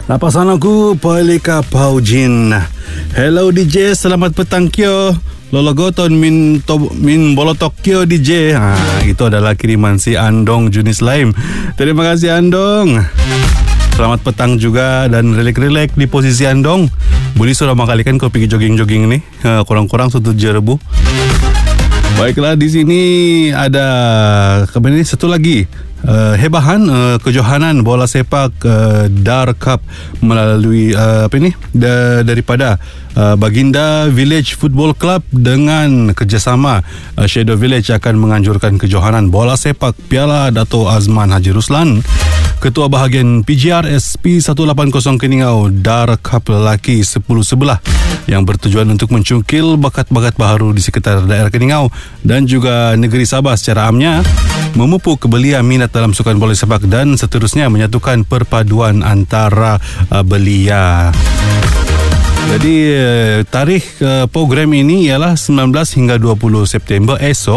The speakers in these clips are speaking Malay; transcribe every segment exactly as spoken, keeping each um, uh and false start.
Napasan aku Palika Paujin. Hello D J, selamat petang kyo. Lologoton min to, min bolotok kyo D J. Ha, itu adalah kiriman si Andong Junis Laim. Terima kasih Andong. Selamat petang juga dan relek-relek di posisi Andong. Boleh sudah kali kan kau pergi jogging-jogging ni. Ha, kurang-kurang satu jerebu. Baiklah, di sini ada kemudian satu lagi uh, hebahan uh, kejohanan bola sepak uh, Dar Cup melalui uh, apa ini da, daripada uh, Baginda Village Football Club dengan kerjasama uh, Shadow Village akan menganjurkan kejohanan bola sepak Piala Dato' Azman Haji Ruslan. Ketua bahagian P G R S P seratus lapan puluh Keningau Dar Cup lelaki sepuluh sebelah yang bertujuan untuk mencungkil bakat-bakat baharu di sekitar daerah Keningau dan juga negeri Sabah secara amnya, memupuk belia minat dalam sukan bola sepak dan seterusnya menyatukan perpaduan antara uh, belia. Jadi uh, tarikh uh, program ini ialah sembilan belas hingga dua puluh September esok,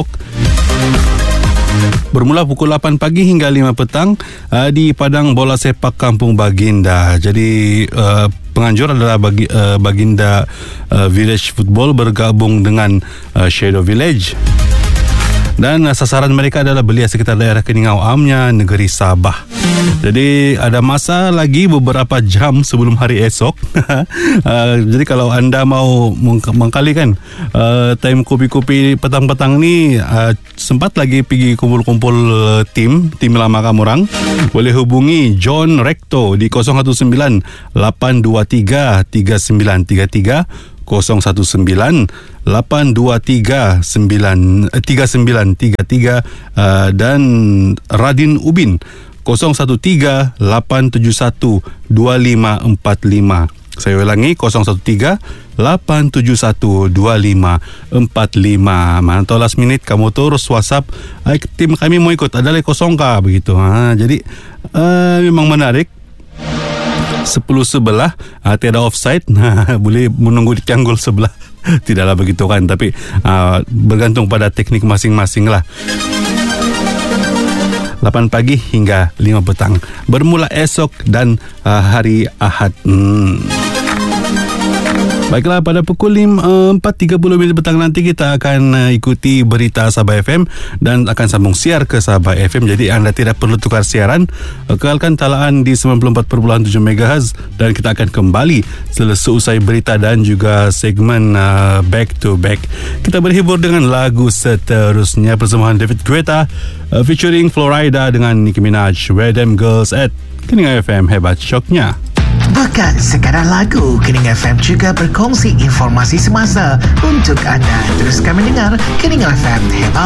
bermula pukul lapan pagi hingga lima petang uh, di Padang Bola Sepak Kampung Baginda. Jadi uh, penganjur adalah bagi, uh, Baginda uh, Village Football bergabung dengan uh, Shadow Village. Dan uh, sasaran mereka adalah belia sekitar daerah Keningau amnya negeri Sabah. Jadi ada masa lagi beberapa jam sebelum hari esok. uh, jadi kalau anda mau meng- mengkalikan uh, time kopi-kopi petang-petang ni, uh, sempat lagi pergi kumpul-kumpul uh, tim tim lama kamu orang, boleh hubungi John Recto di kosong satu sembilan lapan dua tiga tiga sembilan tiga tiga kosong satu sembilan lapan dua tiga sembilan tiga sembilan tiga tiga uh, dan Radin Ubin kosong satu tiga lapan tujuh satu dua lima empat lima. Saya ulangi, kosong satu tiga lapan tujuh satu dua lima empat lima. Mana tahu last minute kamu terus WhatsApp, tim kami mau ikut, adalah kosong kah begitu. Ha, jadi uh, memang menarik. Sepuluh sebelah, uh, tiada offside. Nah, boleh menunggu di canggul sebelah. Tidaklah begitu kan, tapi uh, bergantung pada teknik masing-masing lah. lapan pagi hingga lima petang, bermula esok dan uh, hari Ahad. Hmm. Baiklah, pada pukul empat tiga puluh minit petang nanti kita akan uh, ikuti berita Sabah F M dan akan sambung siar ke Sabah F M. Jadi anda tidak perlu tukar siaran, kekalkan talaan di sembilan puluh empat perpuluhan tujuh megahertz dan kita akan kembali selesai berita dan juga segmen uh, back to back. Kita berhibur dengan lagu seterusnya, persembahan David Guetta uh, featuring Florida dengan Nicki Minaj, Where Them Girls At. Keningau F M, hebat syoknya. Bukan sekadar lagu, Keningau F M juga berkongsi informasi semasa untuk anda. Teruskan mendengar Keningau F M, hebat